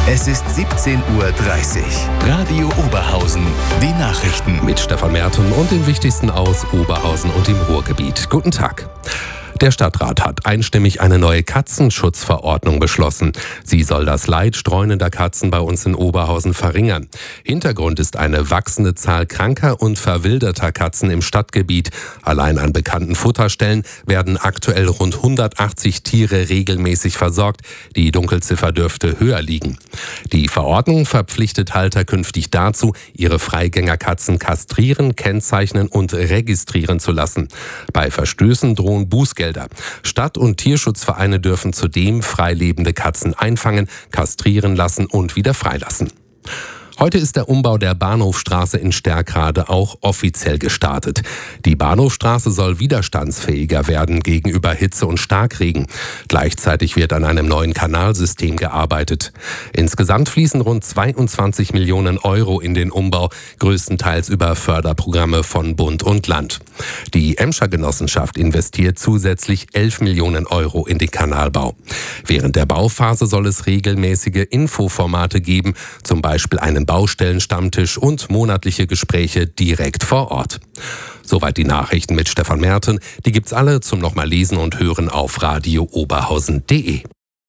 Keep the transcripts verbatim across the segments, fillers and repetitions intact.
Es ist siebzehn Uhr dreißig. Radio Oberhausen. Die Nachrichten. Mit Stefan Merten und den wichtigsten aus Oberhausen und dem Ruhrgebiet. Guten Tag. Der Stadtrat hat einstimmig eine neue Katzenschutzverordnung beschlossen. Sie soll das Leid streunender Katzen bei uns in Oberhausen verringern. Hintergrund ist eine wachsende Zahl kranker und verwilderter Katzen im Stadtgebiet. Allein an bekannten Futterstellen werden aktuell rund hundertachtzig Tiere regelmäßig versorgt. Die Dunkelziffer dürfte höher liegen. Die Verordnung verpflichtet Halter künftig dazu, ihre Freigängerkatzen kastrieren, kennzeichnen und registrieren zu lassen. Bei Verstößen drohen Bußgelder. Stadt- und Tierschutzvereine dürfen zudem freilebende Katzen einfangen, kastrieren lassen und wieder freilassen. Heute ist der Umbau der Bahnhofstraße in Sterkrade auch offiziell gestartet. Die Bahnhofstraße soll widerstandsfähiger werden gegenüber Hitze und Starkregen. Gleichzeitig wird an einem neuen Kanalsystem gearbeitet. Insgesamt fließen rund zweiundzwanzig Millionen Euro in den Umbau, größtenteils über Förderprogramme von Bund und Land. Die Emscher Genossenschaft investiert zusätzlich elf Millionen Euro in den Kanalbau. Während der Bauphase soll es regelmäßige Infoformate geben, zum Beispiel einen Baustellenstammtisch und monatliche Gespräche direkt vor Ort. Soweit die Nachrichten mit Stefan Merten. Die gibt's alle zum nochmal lesen und hören auf radio oberhausen punkt de.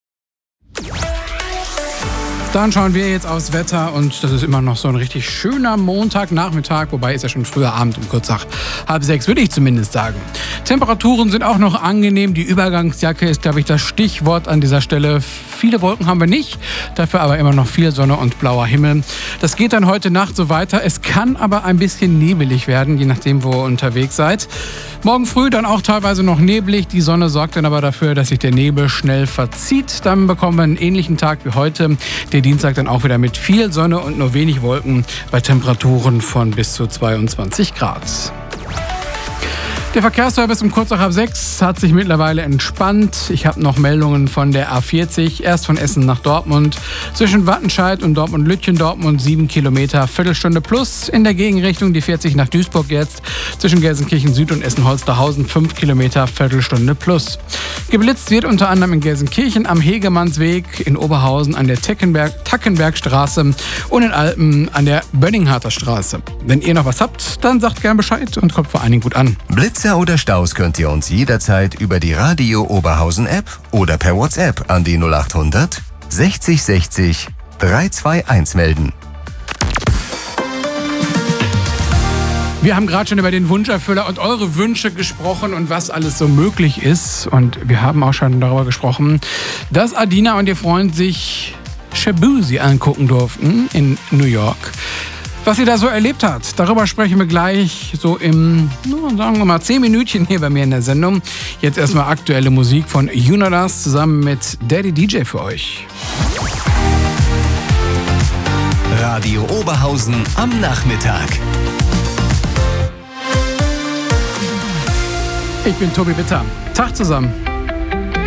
Dann schauen wir jetzt aufs Wetter und das ist immer noch so ein richtig schöner Montagnachmittag, wobei ist ja schon früher Abend um kurz nach halb sechs, würde ich zumindest sagen. Temperaturen sind auch noch angenehm, die Übergangsjacke ist, glaube ich, das Stichwort an dieser Stelle. Viele Wolken haben wir nicht, dafür aber immer noch viel Sonne und blauer Himmel. Das geht dann heute Nacht so weiter, es kann aber ein bisschen nebelig werden, je nachdem, wo ihr unterwegs seid. Morgen früh dann auch teilweise noch neblig, die Sonne sorgt dann aber dafür, dass sich der Nebel schnell verzieht. Dann bekommen wir einen ähnlichen Tag wie heute. Der Dienstag dann auch wieder mit viel Sonne und nur wenig Wolken bei Temperaturen von bis zu zweiundzwanzig Grad. Der Verkehrsservice um kurz nach halb sechs hat sich mittlerweile entspannt. Ich habe noch Meldungen von der A vierzig, erst von Essen nach Dortmund. Zwischen Wattenscheid und Dortmund-Lütchen, Dortmund sieben Kilometer, Viertelstunde plus. In der Gegenrichtung die vierzig nach Duisburg jetzt. Zwischen Gelsenkirchen Süd und Essen-Holsterhausen fünf Kilometer, Viertelstunde plus. Geblitzt wird unter anderem in Gelsenkirchen am Hegemannsweg, in Oberhausen an der Teckenberg, Tackenbergstraße und in Alpen an der Bönningharter Straße. Wenn ihr noch was habt, dann sagt gern Bescheid und kommt vor allen Dingen gut an. Blitzer oder Staus könnt ihr uns jederzeit über die Radio Oberhausen App oder per WhatsApp an die null acht hundert sechzig sechzig dreihundertzweiundundzwanzig melden. Wir haben gerade schon über den Wunscherfüller und eure Wünsche gesprochen und was alles so möglich ist. Und wir haben auch schon darüber gesprochen, dass Adina und ihr Freund sich Shaboozey angucken durften in New York. Was sie da so erlebt hat, darüber sprechen wir gleich so im, sagen wir mal, zehn Minütchen hier bei mir in der Sendung. Jetzt erstmal aktuelle Musik von Unadas zusammen mit Daddy D J für euch. Radio Oberhausen am Nachmittag. Ich bin Tobi Bitter. Tag zusammen.